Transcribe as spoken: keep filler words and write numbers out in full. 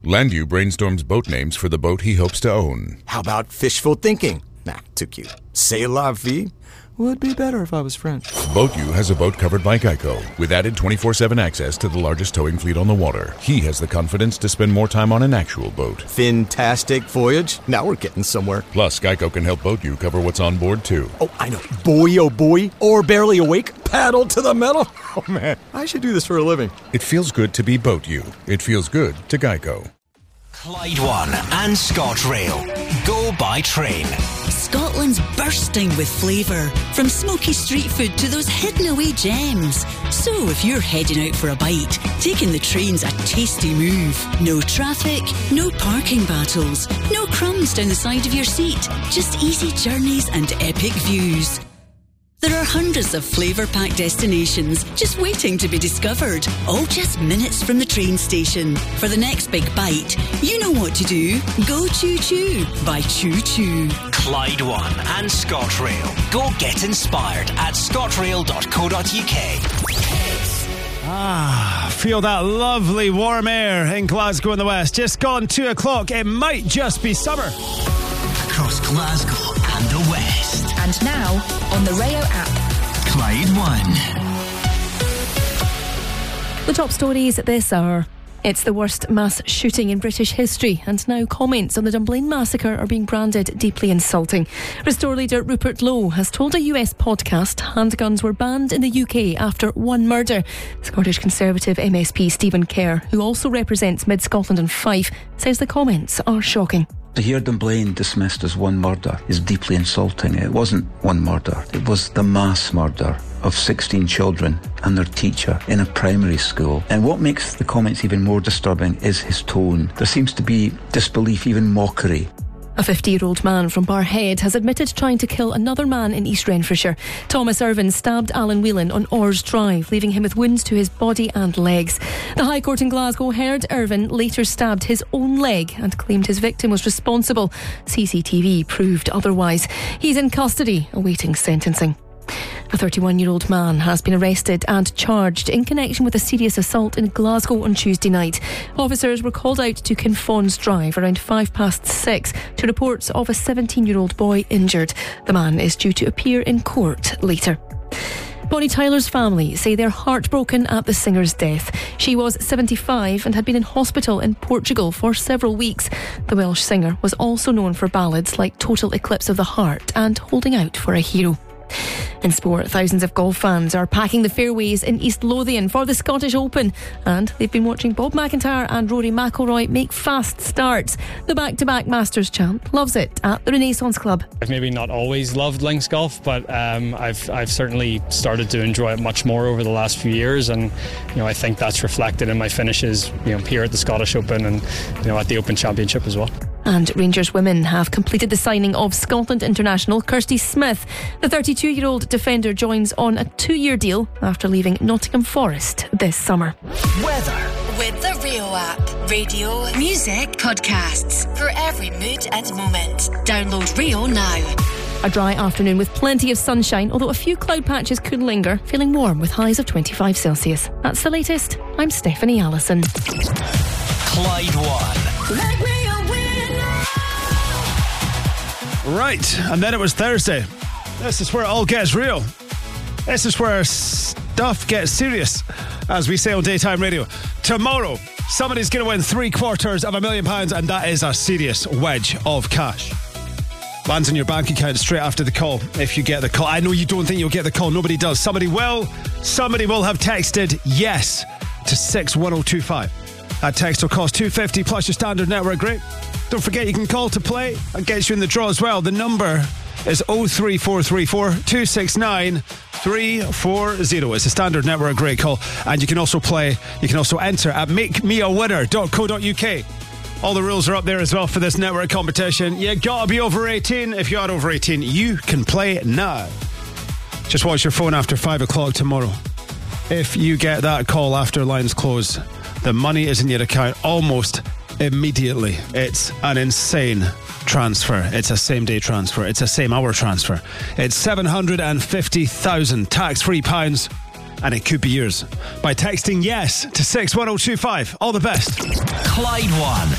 Landu brainstorms boat names for the boat he hopes to own. How about fishful thinking? Nah, too cute. C'est la vie? Would be better if I was French. BoatU has a boat covered by Geico, with added twenty-four seven access to the largest towing fleet on the water. He has the confidence to spend more time on an actual boat. Fantastic voyage. Now we're getting somewhere. Plus, Geico can help BoatU cover what's on board, too. Oh, I know. Boy, oh boy. Or barely awake. Paddle to the metal. Oh, man. I should do this for a living. It feels good to be BoatU. It feels good to Geico. Clyde One and ScotRail. Go by train. Scotland's bursting with flavour, from smoky street food to those hidden away gems. So if you're heading out for a bite, taking the train's a tasty move. No traffic, no parking battles, no crumbs down the side of your seat. Just easy journeys and epic views. There are hundreds of flavour-packed destinations just waiting to be discovered, all just minutes from the train station. For the next big bite, you know what to do. Go Choo Choo by Choo Choo. Clyde One and ScotRail. Go get inspired at scotrail dot co dot uk. Ah, feel that lovely warm air in Glasgow in the west. Just gone two o'clock. It might just be summer. Across Glasgow and the west. And now, on the Rayo app. Clyde One. The top stories at this hour. It's the worst mass shooting in British history, and now comments on the Dunblane massacre are being branded deeply insulting. Restore leader Rupert Lowe has told a U S podcast handguns were banned in the U K after one murder. Scottish Conservative M S P Stephen Kerr, who also represents Mid Scotland and Fife, says the comments are shocking. To hear Dunblane dismissed as one murder is deeply insulting. It wasn't one murder. It was the mass murder of sixteen children and their teacher in a primary school. And what makes the comments even more disturbing is his tone. There seems to be disbelief, even mockery. A fifty-year-old man from Barrhead has admitted trying to kill another man in East Renfrewshire. Thomas Irvin stabbed Alan Whelan on Orrs Drive, leaving him with wounds to his body and legs. The High Court in Glasgow heard Irvin later stabbed his own leg and claimed his victim was responsible. C C T V proved otherwise. He's in custody, awaiting sentencing. A thirty-one-year-old man has been arrested and charged in connection with a serious assault in Glasgow on Tuesday night. Officers were called out to Kinfauns Drive around five past six to reports of a seventeen-year-old boy injured. The man is due to appear in court later. Bonnie Tyler's family say they're heartbroken at the singer's death. She was seventy-five and had been in hospital in Portugal for several weeks. The Welsh singer was also known for ballads like Total Eclipse of the Heart and Holding Out for a Hero. In sport, thousands of golf fans are packing the fairways in East Lothian for the Scottish Open, and they've been watching Bob McIntyre and Rory McIlroy make fast starts. The back-to-back Masters champ loves it at the Renaissance Club. I've maybe not always loved links golf, but um, I've I've certainly started to enjoy it much more over the last few years, and you know I think that's reflected in my finishes, you know, here at the Scottish Open and you know at the Open Championship as well. And Rangers women have completed the signing of Scotland international Kirsty Smith. The thirty-two-year-old defender joins on a two-year deal after leaving Nottingham Forest this summer. Weather. With the Rio app. Radio, music, podcasts. For every mood and moment. Download Rio now. A dry afternoon with plenty of sunshine, although a few cloud patches could linger, feeling warm with highs of twenty-five Celsius. That's the latest. I'm Stephanie Allison. Clyde One. Let Rio win. Right, and then it was Thursday. This is where it all gets real. This is where stuff gets serious, as we say on daytime radio. Tomorrow, somebody's going to win three quarters of a million pounds, and that is a serious wedge of cash. Lands in your bank account straight after the call, if you get the call. I know you don't think you'll get the call. Nobody does. Somebody will. Somebody will have texted yes to six one oh two five. That text will cost two dollars fifty plus your standard network rate. Don't forget you can call to play and get you in the draw as well. The number is oh three four three four, two six nine, three four oh. It's a standard network rate call, and you can also play, you can also enter at make me a winner dot co dot uk. All the rules are up there as well for this network competition. You gotta be over eighteen. If you are over eighteen, you can play now. Just watch your phone after five o'clock tomorrow. If you get that call after lines close, the money is in your account almost immediately. It's an insane transfer. It's a same day transfer. It's a same hour transfer. It's seven hundred fifty thousand tax-free pounds, and it could be yours by texting yes to six one oh two five. All the best. Clyde One